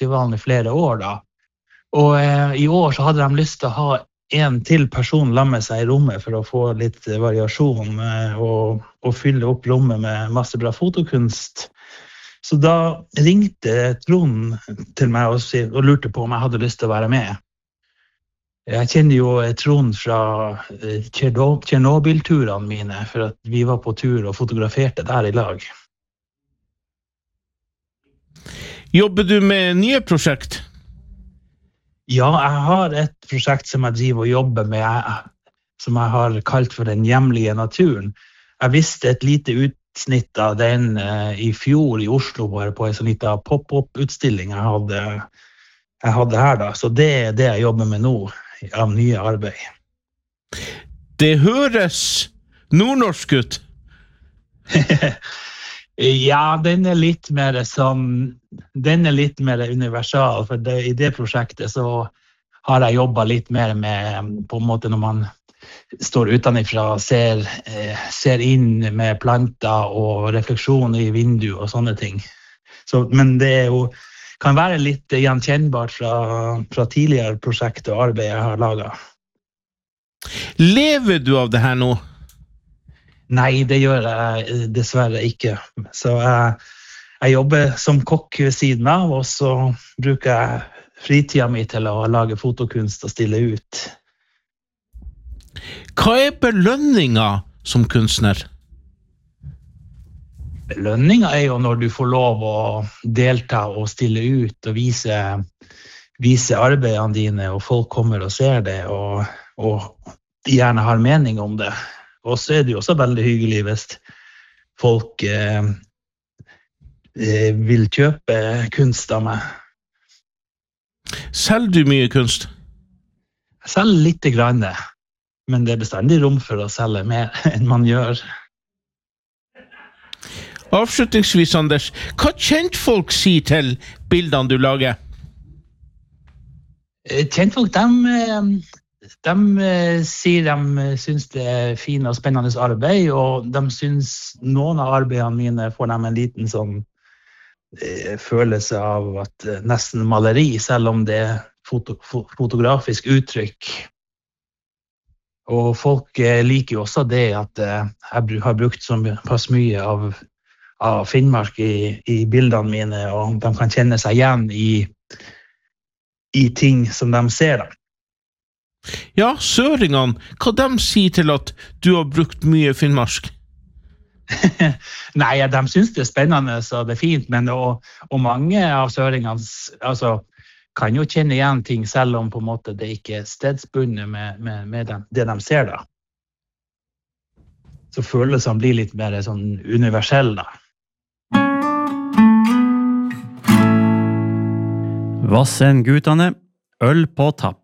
festivalen i flere år da. Og i år så hadde de lyst til å ha en til person la med seg i rommet for å få litt variasjon og fylle opp rommet med masse bra fotokunst. Så da ringte Trond til meg og lurte på om jeg hadde lyst til å være med. Jeg kjenner jo Trond fra Tjernobyl-turene mine, for at vi var på tur og fotograferte der i lag. Jobber du med nye prosjekt? Ja, jeg har et prosjekt som jeg driver og jobber med, som jeg har kalt for den hjemlige naturen. Jeg visste et lite utsnitt av den i fjor i Oslo, bare på en sånn liten pop-up-utstilling jeg hadde her da. Så det er det jeg jobber med nå, av nye arbeid. Det høres nordnorsk ut. Ja, den er litt mer universal, for i det prosjektet så har jeg jobbet litt mer med, på en måte når man står utenifra og ser inn med planter og refleksjon i vinduet og sånne ting. Så, men det er jo kan være litt gjenkjennbart fra tidligere prosjekt og arbeid jeg har laget. Lever du av det her nå? Nei, det gjør jeg dessverre ikke. Så jeg jobber som kokk ved siden av, og så bruker jeg fritiden min til å lage fotokunst og stille ut. Hva er belønninga som kunstner? Belønninga er jo når du får lov å delta og stille ut og vise arbeidene dine, og folk kommer og ser det, og de gjerne har mening om det. Og så er det jo også veldig hyggelig hvis folk vil kjøpe kunst av meg. Selger du mye kunst? Jeg selger litt grann, men det er bestandig rom for å selge mer enn man gjør. Avslutningsvis, Anders, hva kjentfolk sier til bildene du lager? Kjentfolk, de sier de synes det er fint og spennende arbeid, og de synes noen av arbeidene mine får dem en liten sånn følelse av at nesten maleri, selv om det er fotografisk uttrykk. Og folk liker jo også det at jeg har brukt såpass mye av Finnmark i bildene mine, og de kan kjenne seg igjen i ting som de ser da. Ja, søringene, hva de sier til at du har brukt mye finnmark? Nei, de synes det er spennende, så det er fint, men og mange av søringene kan jo kjenne igjen ting, selv om på en måte det ikke er stedsbundet med det de ser da. Så følelsene blir litt mer sånn universelle da. Vassen-guttene, øl på tapp.